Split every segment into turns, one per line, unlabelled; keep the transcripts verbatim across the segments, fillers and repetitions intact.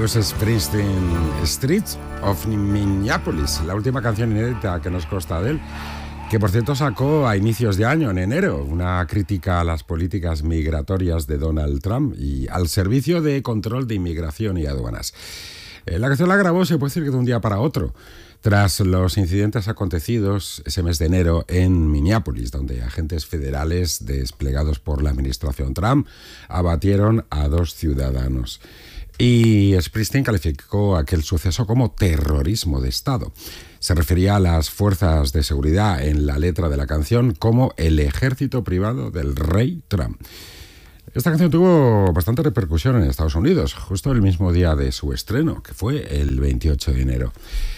Bruce Springsteen, Streets of Minneapolis, la última canción inédita que nos consta de él, que por cierto sacó a inicios de año, en enero, una crítica a las políticas migratorias de Donald Trump y al Servicio de Control de Inmigración y Aduanas. La canción la grabó, se puede decir que de un día para otro, tras los incidentes acontecidos ese mes de enero en Minneapolis, donde agentes federales desplegados por la administración Trump abatieron a dos ciudadanos. Y Springsteen calificó aquel suceso como terrorismo de Estado. Se refería a las fuerzas de seguridad en la letra de la canción como el ejército privado del rey Trump. Esta canción tuvo bastante repercusión en Estados Unidos, justo el mismo día de su estreno, que fue el veintiocho de enero.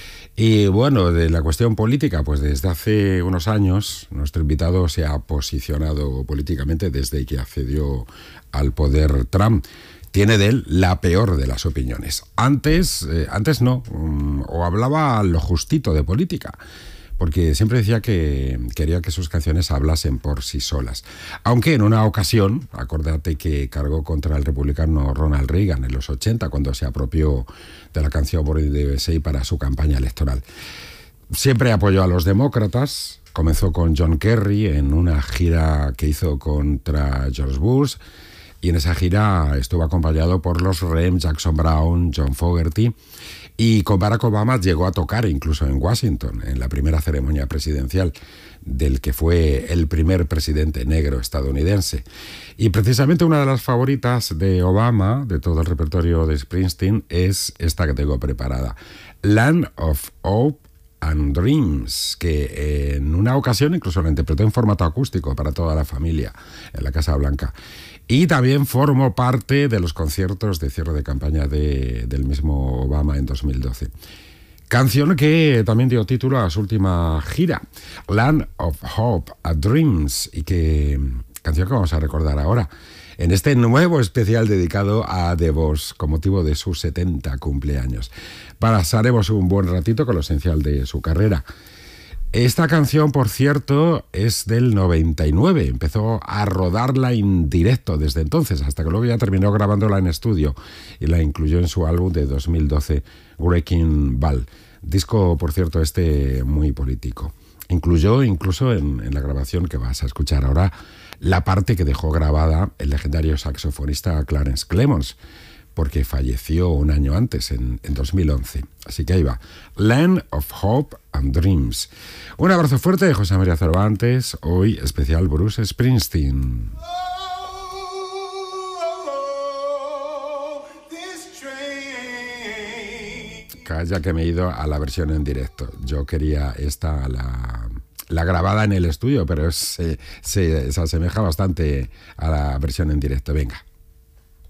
Y bueno, de la cuestión política, pues desde hace unos años nuestro invitado se ha posicionado políticamente desde que accedió al poder Trump. Tiene de él la peor de las opiniones. Antes, eh, antes no, um, o hablaba lo justito de política, porque siempre decía que quería que sus canciones hablasen por sí solas. Aunque en una ocasión, acordate que cargó contra el republicano Ronald Reagan en los ochenta, cuando se apropió de la canción Born in the U S A para su campaña electoral. Siempre apoyó a los demócratas, comenzó con John Kerry en una gira que hizo contra George Bush, y en esa gira estuvo acompañado por los Rem, Jackson Brown, John Fogerty, y con Barack Obama llegó a tocar incluso en Washington, en la primera ceremonia presidencial del que fue el primer presidente negro estadounidense. Y precisamente una de las favoritas de Obama, de todo el repertorio de Springsteen, es esta que tengo preparada, Land of Hope and Dreams, que en una ocasión incluso la interpretó en formato acústico para toda la familia en la Casa Blanca. Y también formó parte de los conciertos de cierre de campaña de, del mismo Obama en dos mil doce. Canción que también dio título a su última gira, Land of Hope and Dreams, y que canción que vamos a recordar ahora en este nuevo especial dedicado a The Boss con motivo de sus setenta cumpleaños. Pasaremos un buen ratito con lo esencial de su carrera. Esta canción, por cierto, es del noventa y nueve. Empezó a rodarla en directo desde entonces, hasta que luego ya terminó grabándola en estudio y la incluyó en su álbum de dos mil doce, Wrecking Ball. Disco, por cierto, este muy político. Incluyó incluso en, en la grabación que vas a escuchar ahora la parte que dejó grabada el legendario saxofonista Clarence Clemons, porque falleció un año antes, en, en dos mil once. Así que ahí va, Land of Hope and Dreams. Un abrazo fuerte de José María Cervantes, hoy especial Bruce Springsteen. Calla que me he ido a la versión en directo. Yo quería esta, la, la grabada en el estudio, pero se, se, se asemeja bastante a la versión en directo. Venga.